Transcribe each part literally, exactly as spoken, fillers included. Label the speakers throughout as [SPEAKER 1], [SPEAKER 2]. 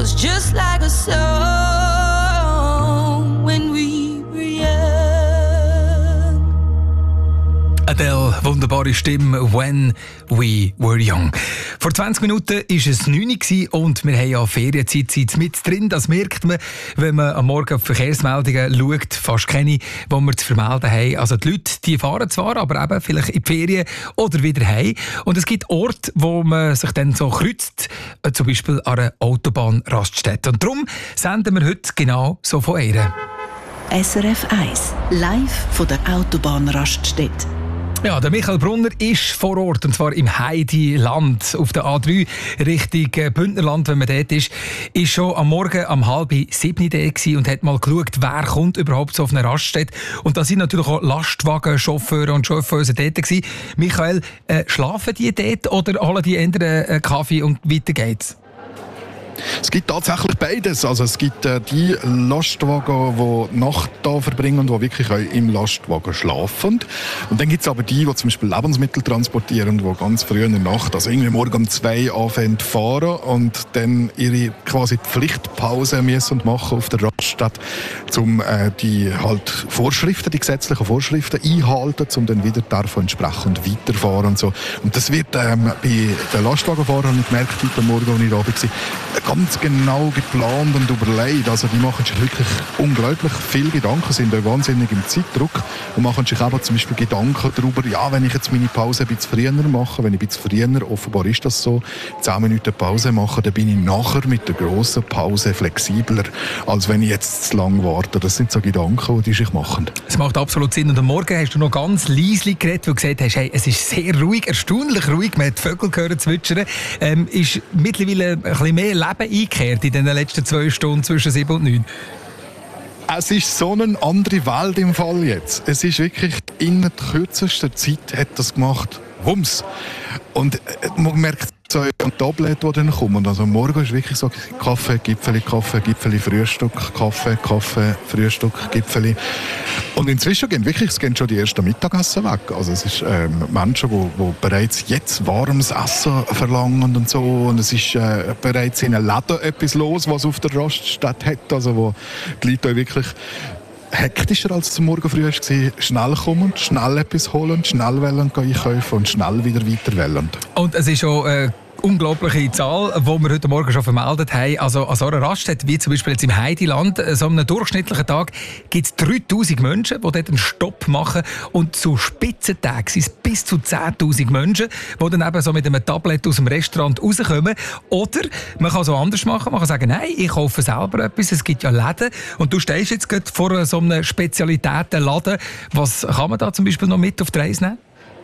[SPEAKER 1] was just like a song when we were young.
[SPEAKER 2] Adele, wunderbare Stimme, «When we were young». Vor zwanzig Minuten war es neun Uhr und wir haben ja Ferienzeit Zeit mit drin. Das merkt man, wenn man am Morgen auf Verkehrsmeldungen schaut. Fast keine, die wir zu vermelden haben. Also die Leute, die fahren zwar, aber eben vielleicht in die Ferien oder wieder heim. Und es gibt Orte, wo man sich dann so kreuzt, zum Beispiel an einer Autobahnraststätte. Und darum senden wir heute genau so von ihr.
[SPEAKER 3] S R F eins, live von der Autobahnraststätte.
[SPEAKER 2] Ja, der Michael Brunner ist vor Ort, und zwar im Heidiland auf der A drei Richtung Bündnerland, wenn man dort ist. Ist schon am Morgen um halb sieben da und hat mal geschaut, wer kommt überhaupt so auf eine Raststätte. Und da sind natürlich auch Lastwagenchauffeure und Chauffeuse dort gewesen. Michael, äh, schlafen die dort oder holen die anderen äh, Kaffee und weiter geht's?
[SPEAKER 4] Es gibt tatsächlich beides. Also es gibt äh, die Lastwagen, die Nacht da verbringen und die wirklich auch im Lastwagen schlafen. Und dann gibt es aber die, die zum Beispiel Lebensmittel transportieren, die ganz früh in der Nacht, also irgendwie morgen um zwei anfangen zu fahren und dann ihre quasi Pflichtpause müssen machen auf der Raststätte, um äh, die halt Vorschriften, die gesetzlichen Vorschriften einhalten, um dann wieder davon entsprechend weiterfahren und so. Und das wird ähm, bei den Lastwagenfahrern, habe ich gemerkt, heute Morgen, als ich da war, ganz genau geplant und überlegt. Also die machen sich wirklich unglaublich viel Gedanken, sind auch wahnsinnig im Zeitdruck und machen sich aber zum Beispiel Gedanken darüber, ja, wenn ich jetzt meine Pause ein bisschen früher mache, wenn ich ein bisschen früher, offenbar ist das so, zehn Minuten Pause mache, dann bin ich nachher mit der grossen Pause flexibler, als wenn ich jetzt zu lang warte. Das sind so Gedanken, die die sich machen.
[SPEAKER 2] Es macht absolut Sinn. Und am Morgen hast du noch ganz leise geredet, wo du gesagt hast, hey, es ist sehr ruhig, erstaunlich ruhig, man hat die Vögel gehört zwitschern. Ähm, ist mittlerweile ein bisschen mehr Leben eingekehrt in den letzten zwei Stunden zwischen sieben und neun?
[SPEAKER 4] Es ist so eine andere Welt im Fall jetzt. Es ist wirklich, in der kürzesten Zeit hat das gemacht. Wumms. Und man merkt so ein Tablet, die dann kommen. Also morgen ist wirklich so Kaffee, Gipfeli, Kaffee, Gipfeli, Frühstück, Kaffee, Kaffee, Frühstück, Gipfeli. Und inzwischen gehen wirklich, es gehen schon die ersten Mittagessen weg. Also es ist ähm, Menschen, die, die bereits jetzt warmes Essen verlangen und so. Und es ist äh, bereits in einem Laden etwas los, was auf der Raststätte hat. Also wo die Leute wirklich hektischer als zum Morgen früh war, schnell kommen, schnell etwas holen, schnell wollen einkaufen und schnell wieder weiter wollen.
[SPEAKER 2] Und es ist schon eine unglaubliche Zahl, die wir heute Morgen schon vermeldet haben. Also an so einer Raststätte, wie zum Beispiel jetzt im Heidiland, so einem durchschnittlichen Tag gibt es dreitausend Menschen, die dort einen Stopp machen. Und zu Spitzentagen sind es bis zu zehntausend Menschen, die dann eben so mit einem Tablet aus dem Restaurant rauskommen. Oder man kann so anders machen. Man kann sagen, nein, ich kaufe selber etwas. Es gibt ja Läden. Und du stehst jetzt gerade vor so einem Spezialitätenladen. Was kann man da zum Beispiel noch mit auf die Reise nehmen?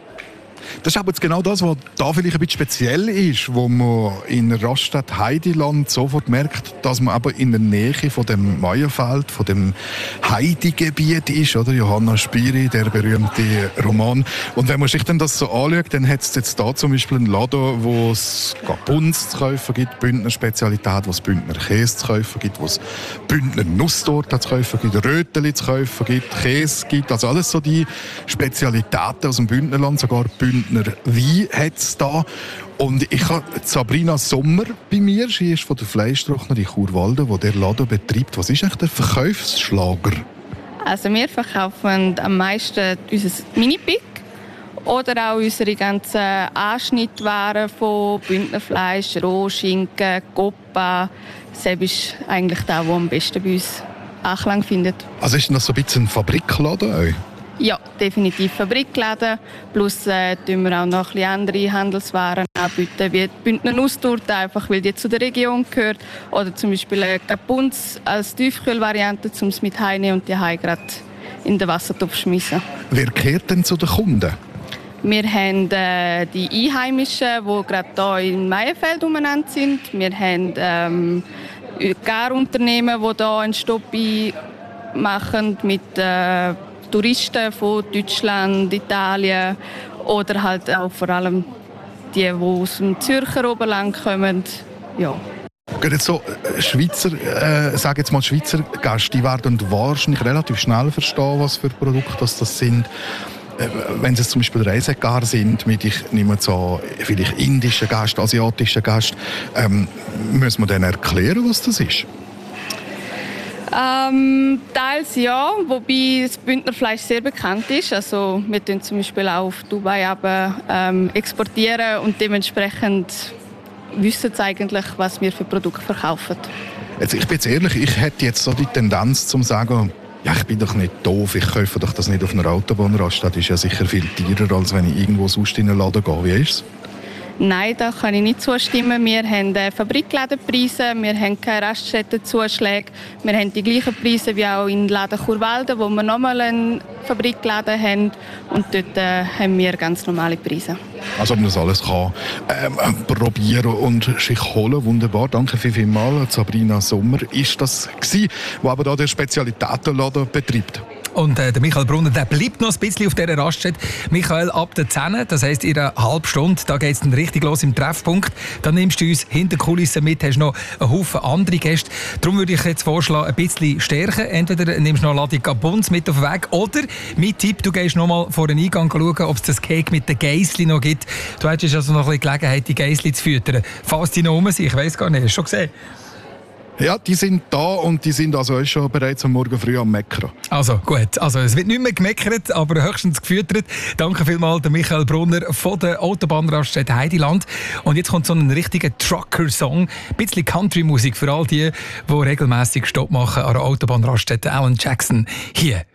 [SPEAKER 4] Das ist aber jetzt genau das, was da vielleicht ein bisschen speziell ist, wo man in der Raststätte Heidiland sofort merkt, dass man aber in der Nähe von dem Maienfeld, von dem Heidegebiet ist, oder? Johanna Spyri, der berühmte Roman. Und wenn man sich dann das so anschaut, dann hat es jetzt da zum Beispiel einen Laden, wo es Bunz zu kaufen gibt, Bündner Spezialität, wo es Bündner Käse zu kaufen gibt, wo es Bündner Nusstorte zu kaufen gibt, Röteli zu kaufen gibt, Käse gibt, also alles so die Spezialitäten aus dem Bündnerland, sogar Bündner Wein hat es da. Und ich habe Sabrina Sommer bei mir, sie ist von der Fleischtrockner in Churwalden, die der Laden betreibt. Was ist eigentlich der Verkaufsschlager?
[SPEAKER 5] Also wir verkaufen am meisten unser Mini-Pick oder auch unsere ganzen Anschnittwaren von Bündnerfleisch, Rohschinken, Coppa. Das ist eigentlich das, was am besten bei uns Anklang findet. Also
[SPEAKER 4] ist das so ein bisschen ein Fabrikladen auch?
[SPEAKER 5] Ja, definitiv Fabrikläden. Plus äh, tun wir auch noch ein bisschen andere Handelswaren anbieten, wie die Bündner Nusstorte, einfach weil die zu der Region gehört. Oder zum Beispiel äh, Bunz als Tiefkühlvariante, um es mit heimnehmen und die heim gerade in den Wassertopf schmeißen.
[SPEAKER 4] Wer kehrt denn zu den Kunden?
[SPEAKER 5] Wir haben äh, die Einheimischen, die gerade hier im Maienfeld umeinander sind. Wir haben ähm, Garunternehmen, die hier einen Stopp machen mit äh, Touristen von Deutschland, Italien oder halt auch vor allem die, die aus dem Zürcher Oberland kommen. Ja.
[SPEAKER 4] Jetzt so Schweizer, äh, sage jetzt mal Schweizer Gäste, die werden wahrscheinlich relativ schnell verstehen, was für Produkte das, das sind. äh, wenn es zum Beispiel Reisegar sind, mit, ich nehme so vielleicht indischen Gast, asiatischen Gast, ähm, muss man dann erklären, was das ist?
[SPEAKER 5] Ähm, teils ja, wobei das Bündnerfleisch sehr bekannt ist. Also wir tun zum Beispiel auch auf Dubai aber, ähm, exportieren und dementsprechend wissen sie eigentlich, was wir für Produkte verkaufen.
[SPEAKER 4] Jetzt, ich bin jetzt ehrlich, ich hätte jetzt so die Tendenz zu sagen, ja, ich bin doch nicht doof, ich kaufe doch das nicht auf einer Autobahnraststätte. Das ist ja sicher viel teurer, als wenn ich irgendwo sonst in einen Laden gehe. Wie ist es?
[SPEAKER 5] Nein, da kann ich nicht zustimmen. Wir haben äh, Fabrikladenpreise, wir haben keine Raststättenzuschläge, wir haben die gleichen Preise wie auch in Laden Churwalden, wo wir nochmal einen Fabrikladen haben und dort äh, haben wir ganz normale Preise.
[SPEAKER 4] Also ob man das alles kann ähm, probieren und sich holen. Wunderbar, danke vielmals. Sabrina Sommer ist das gewesen, die aber da der Spezialitätenladen betreibt.
[SPEAKER 2] Und äh, der Michael Brunner, der bleibt noch ein bisschen auf dieser Raststätte. Michael, ab der zehn, das heisst in einer halben Stunde, da geht es dann richtig los im Treffpunkt. Dann nimmst du uns hinter Kulissen mit, hast noch einen Haufen andere Gäste. Darum würde ich jetzt vorschlagen, ein bisschen stärken. Entweder nimmst du noch Ladung Gabons mit auf den Weg oder, mein Tipp, du gehst noch mal vor den Eingang schauen, ob es das Cake mit den Geissli noch gibt. Du hättest also noch ein bisschen Gelegenheit, die Geissli zu füttern. Falls die noch rum sind, ich weiss gar nicht, hast du schon gesehen?
[SPEAKER 4] Ja, die sind da und die sind also schon bereits am Morgen früh am Meckern.
[SPEAKER 2] Also gut, also es wird nicht mehr gemeckert, aber höchstens gefüttert. Danke vielmals, der Michael Brunner von der Autobahnraststätte Heidiland. Und jetzt kommt so ein richtiger Trucker-Song, ein bisschen Country-Musik für all die, die regelmäßig Stopp machen an der Autobahnraststätte Alan Jackson. Hier